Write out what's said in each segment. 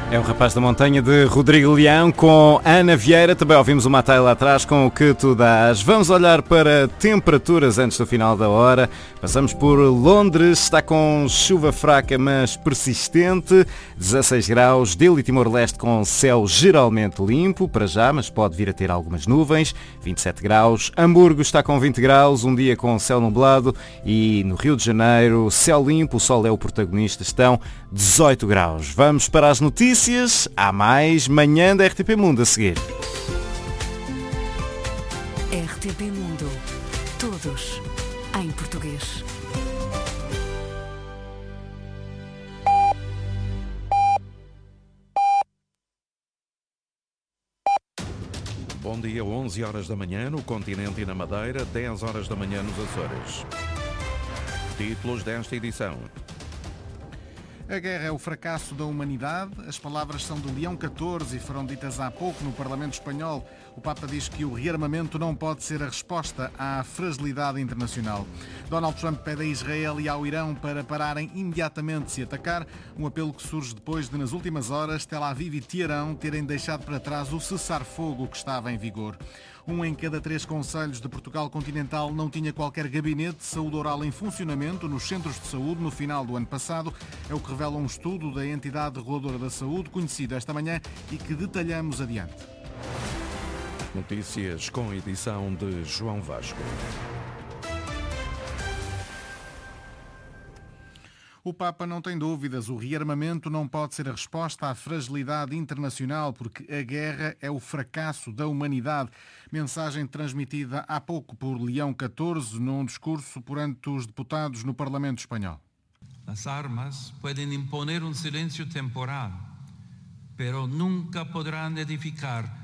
É o Rapaz da Montanha de Rodrigo Leão com Ana Vieira. Também ouvimos o Matai lá atrás com O Que Tu Dás. Vamos olhar para temperaturas antes do final da hora. Passamos por Londres, está com chuva fraca mas persistente, 16 graus. Dili, Timor-Leste, com céu geralmente limpo, para já, mas pode vir a ter algumas nuvens, 27 graus. Hamburgo está com 20 graus, um dia com céu nublado. E no Rio de Janeiro, céu limpo, o sol é o protagonista, estão 18 graus. Vamos para as notícias. Há mais manhã da RTP Mundo a seguir. RTP Mundo. Todos em português. Bom dia, 11 horas da manhã no continente e na Madeira, 10 horas da manhã nos Açores. Títulos desta edição. A guerra é o fracasso da humanidade. As palavras são de Leão XIV e foram ditas há pouco no Parlamento Espanhol. O Papa diz que o rearmamento não pode ser a resposta à fragilidade internacional. Donald Trump pede a Israel e ao Irão para pararem imediatamente de se atacar, um apelo que surge depois de, nas últimas horas, Tel Aviv e Teherão terem deixado para trás o cessar-fogo que estava em vigor. 1 em cada 3 concelhos de Portugal continental não tinha qualquer gabinete de saúde oral em funcionamento nos centros de saúde no final do ano passado. É o que revela um estudo da entidade reguladora da saúde, conhecido esta manhã e que detalhamos adiante. Notícias com edição de João Vasco. O Papa não tem dúvidas, o rearmamento não pode ser a resposta à fragilidade internacional, porque a guerra é o fracasso da humanidade. Mensagem transmitida há pouco por Leão XIV num discurso perante os deputados no Parlamento Espanhol. As armas podem imponer um silêncio temporal, pero nunca poderão edificar.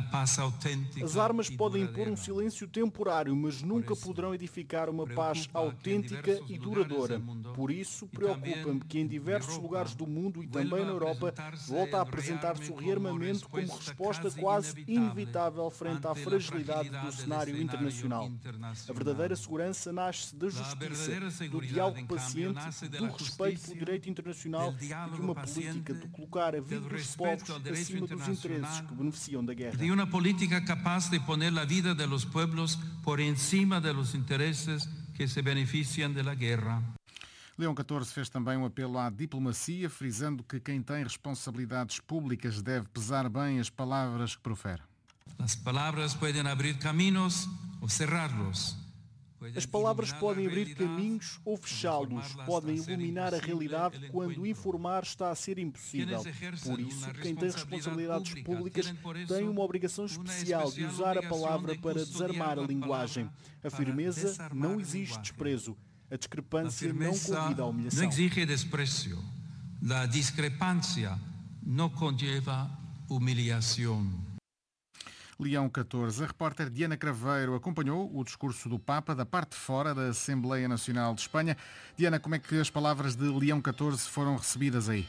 As armas podem impor um silêncio temporário, mas nunca poderão edificar uma paz autêntica e duradoura. Por isso, preocupa-me que em diversos lugares do mundo e também na Europa volta a apresentar-se o rearmamento como resposta quase inevitável frente à fragilidade do cenário internacional. A verdadeira segurança nasce da justiça, do diálogo paciente, do respeito pelo direito internacional e de uma política de colocar a vida dos povos acima dos interesses que beneficiam da guerra. De uma política capaz de poner a vida dos pueblos por encima dos interesses que se beneficiam da guerra. Leão XIV fez também um apelo à diplomacia, frisando que quem tem responsabilidades públicas deve pesar bem as palavras que profere. As palavras podem abrir caminhos ou cerrá-los. As palavras podem abrir caminhos ou fechá-los, podem iluminar a realidade quando informar está a ser impossível. Por isso, quem tem responsabilidades públicas tem uma obrigação especial de usar a palavra para desarmar a linguagem. A firmeza não exige desprezo. A discrepância não convida à humilhação. Não exige desprezo. A discrepância não conlleva humilhação. Leão XIV. A repórter Diana Craveiro acompanhou o discurso do Papa da parte de fora da Assembleia Nacional de Espanha. Diana, como é que as palavras de Leão XIV foram recebidas aí?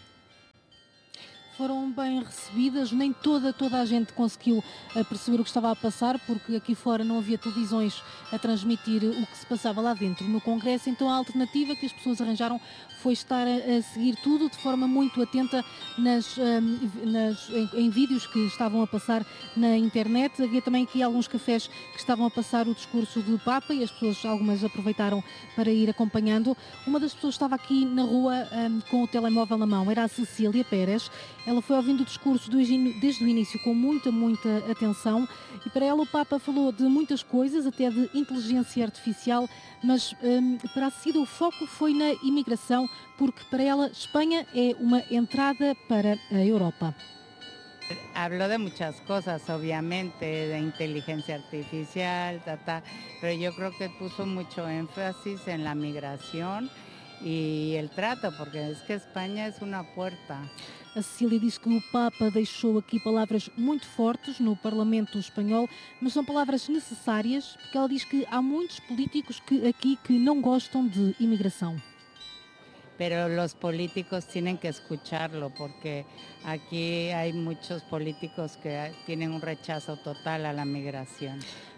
Foram bem recebidas, nem toda a gente conseguiu perceber o que estava a passar, porque aqui fora não havia televisões a transmitir o que se passava lá dentro no Congresso, então a alternativa que as pessoas arranjaram foi estar a seguir tudo de forma muito atenta em vídeos que estavam a passar na internet. Havia também aqui alguns cafés que estavam a passar o discurso do Papa e as pessoas, algumas aproveitaram para ir acompanhando. Uma das pessoas estava aqui na rua com o telemóvel na mão, era a Cecília Pérez. Ela foi ouvindo o discurso desde o início com muita atenção e para ela o Papa falou de muitas coisas, até de inteligência artificial, mas para a Cecília o foco foi na imigração, porque para ela Espanha é uma entrada para a Europa. Habló de muchas cosas, obviamente, de inteligencia artificial, pero yo creo que puso mucho énfasis en la migración y el trato, porque es que España es una puerta. A Cecília diz que o Papa deixou aqui palavras muito fortes no Parlamento espanhol, mas são palavras necessárias, porque ela diz que há muitos políticos aqui que não gostam de imigração. Pero los políticos tienen que escucharlo, porque aquí hay muchos políticos que tienen un rechazo total a la migración.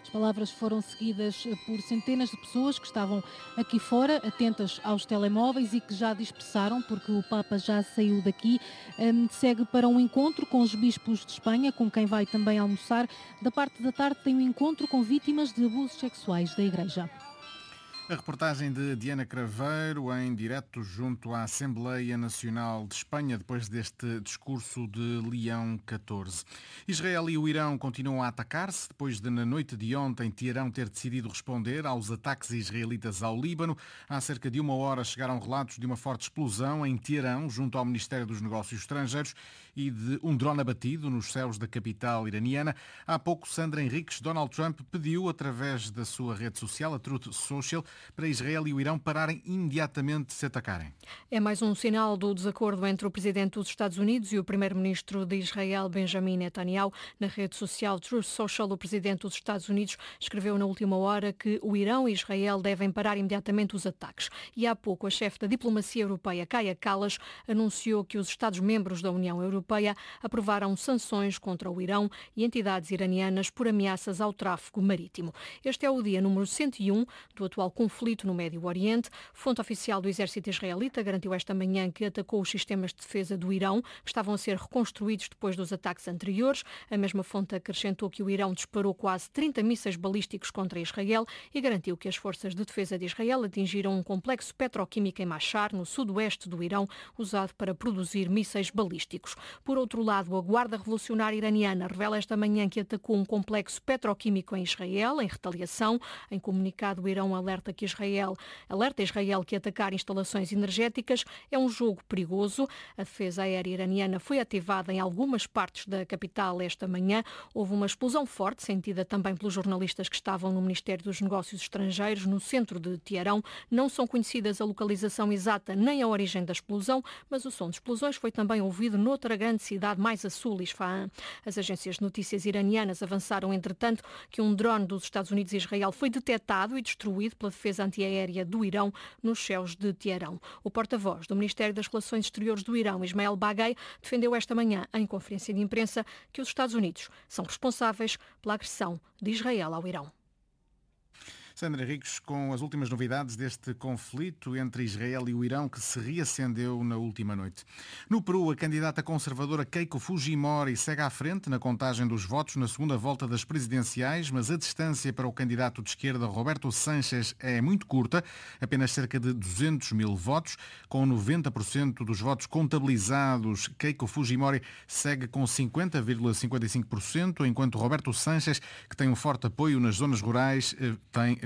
As palavras foram seguidas por centenas de pessoas que estavam aqui fora, atentas aos telemóveis e que já dispersaram, porque o Papa já saiu daqui. Segue para um encontro com os bispos de Espanha, com quem vai também almoçar. Da parte da tarde tem um encontro com vítimas de abusos sexuais da Igreja. A reportagem de Diana Craveiro em direto junto à Assembleia Nacional de Espanha, depois deste discurso de Leão XIV. Israel e o Irão continuam a atacar-se, depois de, na noite de ontem, Teherão ter decidido responder aos ataques israelitas ao Líbano. Há cerca de 1 hora chegaram relatos de uma forte explosão em Teherão, junto ao Ministério dos Negócios Estrangeiros, e de um drone abatido nos céus da capital iraniana. Há pouco, Sandra Henriques, Donald Trump pediu, através da sua rede social, a Truth Social, para Israel e o Irão pararem imediatamente de se atacarem. É mais um sinal do desacordo entre o presidente dos Estados Unidos e o primeiro-ministro de Israel, Benjamin Netanyahu. Na rede social Truth Social, o presidente dos Estados Unidos escreveu na última hora que o Irão e Israel devem parar imediatamente os ataques. E há pouco, a chefe da diplomacia europeia, Kaja Kallas, anunciou que os Estados-membros da União Europeia aprovaram sanções contra o Irão e entidades iranianas por ameaças ao tráfego marítimo. Este é o dia número 101 do atual conflito no Médio Oriente. Fonte oficial do exército israelita garantiu esta manhã que atacou os sistemas de defesa do Irão, que estavam a ser reconstruídos depois dos ataques anteriores. A mesma fonte acrescentou que o Irão disparou quase 30 mísseis balísticos contra Israel e garantiu que as forças de defesa de Israel atingiram um complexo petroquímico em Mashhar, no sudoeste do Irão, usado para produzir mísseis balísticos. Por outro lado, a Guarda Revolucionária Iraniana revela esta manhã que atacou um complexo petroquímico em Israel, em retaliação. Em comunicado, o Irão alerta Israel que atacar instalações energéticas é um jogo perigoso. A defesa aérea iraniana foi ativada em algumas partes da capital esta manhã. Houve uma explosão forte, sentida também pelos jornalistas que estavam no Ministério dos Negócios Estrangeiros, no centro de Teherão. Não são conhecidas a localização exata nem a origem da explosão, mas o som de explosões foi também ouvido noutra grande cidade mais a sul, Isfahan. As agências de notícias iranianas avançaram, entretanto, que um drone dos Estados Unidos e Israel foi detectado e destruído pela defesa antiaérea do Irão nos céus de Teherão. O porta-voz do Ministério das Relações Exteriores do Irão, Ismael Baghaei, defendeu esta manhã, em conferência de imprensa, que os Estados Unidos são responsáveis pela agressão de Israel ao Irão. Sandra Henriques, com as últimas novidades deste conflito entre Israel e o Irão que se reacendeu na última noite. No Peru, a candidata conservadora Keiko Fujimori segue à frente na contagem dos votos na segunda volta das presidenciais, mas a distância para o candidato de esquerda Roberto Sánchez é muito curta, apenas cerca de 200 mil votos. Com 90% dos votos contabilizados, Keiko Fujimori segue com 50,55%, enquanto Roberto Sánchez, que tem um forte apoio nas zonas rurais, tem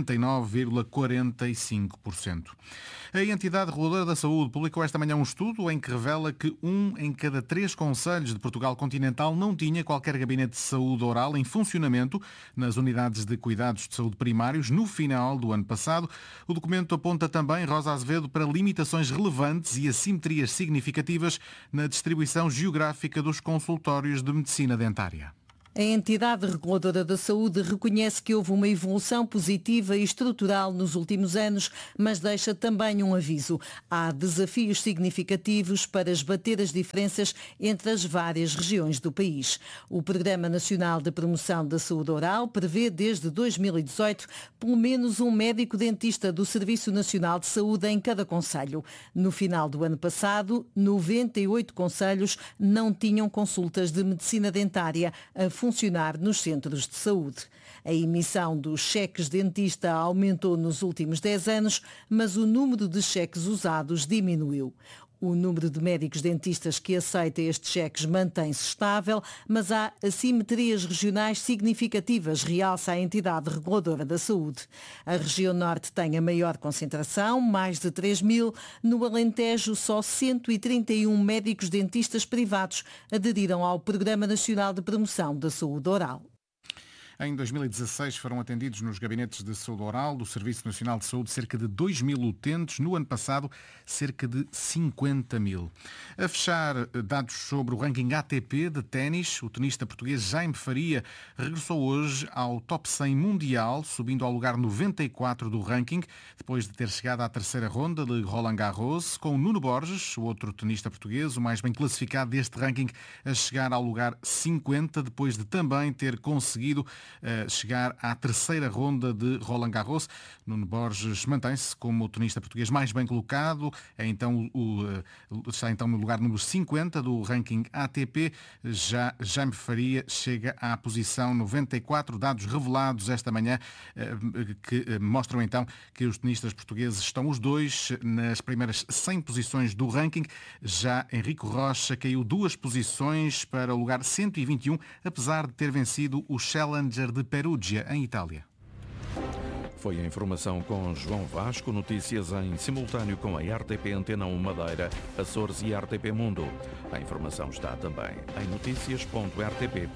49,45%. A entidade reguladora da saúde publicou esta manhã um estudo em que revela que 1 em cada 3 concelhos de Portugal continental não tinha qualquer gabinete de saúde oral em funcionamento nas unidades de cuidados de saúde primários no final do ano passado. O documento aponta também, Rosa Azevedo, para limitações relevantes e assimetrias significativas na distribuição geográfica dos consultórios de medicina dentária. A entidade reguladora da saúde reconhece que houve uma evolução positiva e estrutural nos últimos anos, mas deixa também um aviso. Há desafios significativos para esbater as diferenças entre as várias regiões do país. O Programa Nacional de Promoção da Saúde Oral prevê desde 2018 pelo menos um médico-dentista do Serviço Nacional de Saúde em cada concelho. No final do ano passado, 98 concelhos não tinham consultas de medicina dentária a funcionar nos centros de saúde. A emissão dos cheques dentista aumentou nos últimos 10 anos, mas o número de cheques usados diminuiu. O número de médicos dentistas que aceita estes cheques mantém-se estável, mas há assimetrias regionais significativas, realça a entidade reguladora da saúde. A região norte tem a maior concentração, mais de 3 mil. No Alentejo, só 131 médicos dentistas privados aderiram ao Programa Nacional de Promoção da Saúde Oral. Em 2016 foram atendidos nos gabinetes de saúde oral do Serviço Nacional de Saúde cerca de 2 mil utentes, no ano passado cerca de 50 mil. A fechar, dados sobre o ranking ATP de ténis, o tenista português Jaime Faria regressou hoje ao top 100 mundial, subindo ao lugar 94 do ranking, depois de ter chegado à terceira ronda de Roland Garros, com Nuno Borges, o outro tenista português, o mais bem classificado deste ranking, a chegar ao lugar 50, depois de também ter conseguido chegar à terceira ronda de Roland Garros. Nuno Borges mantém-se como o tenista português mais bem colocado, está então no lugar número 50 do ranking ATP. Já Jaime Faria chega à posição 94, dados revelados esta manhã que mostram então que os tenistas portugueses estão os dois nas primeiras 100 posições do ranking. Já Henrique Rocha caiu 2 posições para o lugar 121, apesar de ter vencido o Challenger de Perugia, em Itália. Foi a informação com João Vasco, notícias em simultâneo com a RTP Antena 1 Madeira, Açores e RTP Mundo. A informação está também em noticias.rtp.pt.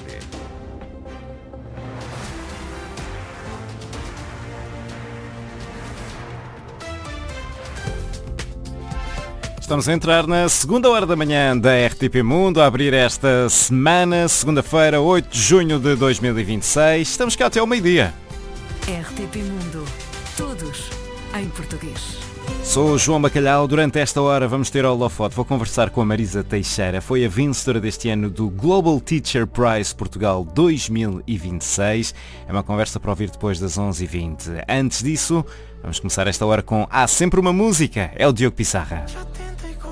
Estamos a entrar na segunda hora da manhã da RTP Mundo, a abrir esta semana, segunda-feira, 8 de junho de 2026. Estamos cá até ao meio-dia. RTP Mundo. Todos em português. Sou o João Bacalhau. Durante esta hora vamos ter holofote. Vou conversar com a Marisa Teixeira. Foi a vencedora deste ano do Global Teacher Prize Portugal 2026. É uma conversa para ouvir depois das 11h20. Antes disso, vamos começar esta hora com Há Sempre Uma Música. É o Diogo Pissarra.